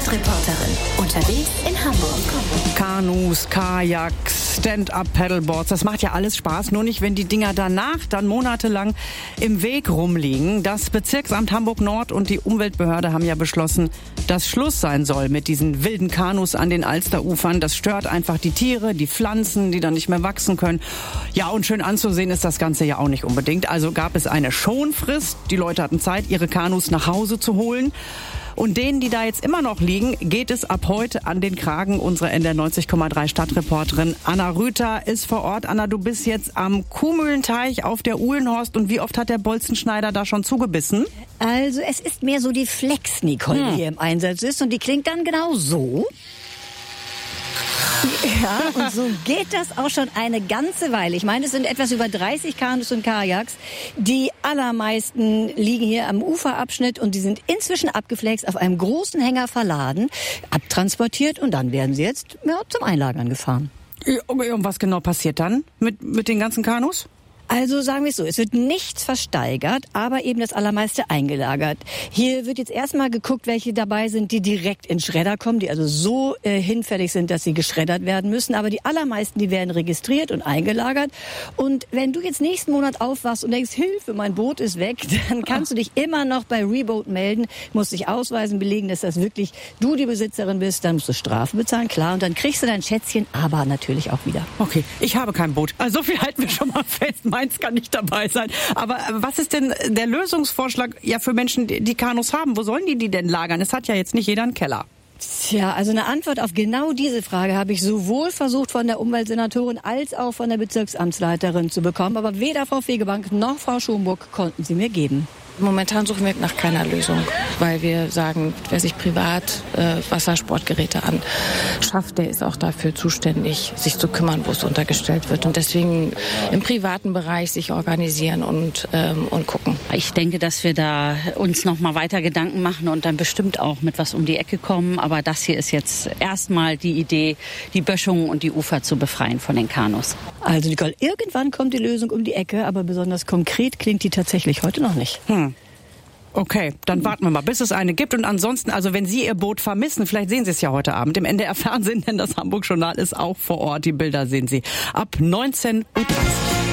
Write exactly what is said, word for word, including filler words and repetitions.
Stadtreporterin. Unterwegs in Hamburg. Kanus, Kajaks, Stand-up-Paddleboards, das macht ja alles Spaß, nur nicht, wenn die Dinger danach dann monatelang im Weg rumliegen. Das Bezirksamt Hamburg-Nord und die Umweltbehörde haben ja beschlossen, dass Schluss sein soll mit diesen wilden Kanus an den Alsterufern. Das stört einfach die Tiere, die Pflanzen, die dann nicht mehr wachsen können. Ja, und schön anzusehen ist das Ganze ja auch nicht unbedingt. Also gab es eine Schonfrist. Die Leute hatten Zeit, ihre Kanus nach Hause zu holen. Und denen, die da jetzt immer noch liegen, geht es ab heute an den Kragen. Unsere N D R neunzig Komma drei Stadtreporterin Anna Rüther ist vor Ort. Anna, du bist jetzt am Kuhmühlenteich auf der Uhlenhorst. Und wie oft hat der Bolzenschneider da schon zugebissen? Also es ist mehr so die Flex, Nicole, die Hm. hier im Einsatz ist. Und die klingt dann genau so. Ja, und so geht das auch schon eine ganze Weile. Ich meine, es sind etwas über dreißig Kanus und Kajaks. Die allermeisten liegen hier am Uferabschnitt und die sind inzwischen abgeflext, auf einem großen Hänger verladen, abtransportiert und dann werden sie jetzt ja, zum Einlagern gefahren. Und was genau passiert dann mit, mit den ganzen Kanus? Also sagen wir es so, es wird nichts versteigert, aber eben das Allermeiste eingelagert. Hier wird jetzt erstmal geguckt, welche dabei sind, die direkt in Schredder kommen, die also so äh, hinfällig sind, dass sie geschreddert werden müssen. Aber die allermeisten, die werden registriert und eingelagert. Und wenn du jetzt nächsten Monat aufwachst und denkst, Hilfe, mein Boot ist weg, dann kannst du dich immer noch bei Reboat melden, musst dich ausweisen, belegen, dass das wirklich du die Besitzerin bist, dann musst du Strafe bezahlen, klar, und dann kriegst du dein Schätzchen, aber natürlich auch wieder. Okay, ich habe kein Boot. Also so viel halten wir schon mal fest. Meins kann nicht dabei sein. Aber was ist denn der Lösungsvorschlag ja für Menschen, die, die Kanus haben? Wo sollen die die denn lagern? Es hat ja jetzt nicht jeder einen Keller. Tja, also eine Antwort auf genau diese Frage habe ich sowohl versucht von der Umweltsenatorin als auch von der Bezirksamtsleiterin zu bekommen. Aber weder Frau Fegebank noch Frau Schomburg konnten sie mir geben. Momentan suchen wir nach keiner Lösung, weil wir sagen, wer sich privat äh, Wassersportgeräte anschafft, der ist auch dafür zuständig, sich zu kümmern, wo es untergestellt wird. Und deswegen im privaten Bereich sich organisieren und, ähm, und gucken. Ich denke, dass wir da uns noch mal weiter Gedanken machen und dann bestimmt auch mit was um die Ecke kommen. Aber das hier ist jetzt erstmal die Idee, die Böschungen und die Ufer zu befreien von den Kanus. Also Nicole, irgendwann kommt die Lösung um die Ecke, aber besonders konkret klingt die tatsächlich heute noch nicht. Hm. Okay, dann warten wir mal, bis es eine gibt. Und ansonsten, also wenn Sie Ihr Boot vermissen, vielleicht sehen Sie es ja heute Abend im N D R Fernsehen, denn das Hamburg-Journal ist auch vor Ort. Die Bilder sehen Sie ab neunzehn Uhr dreißig.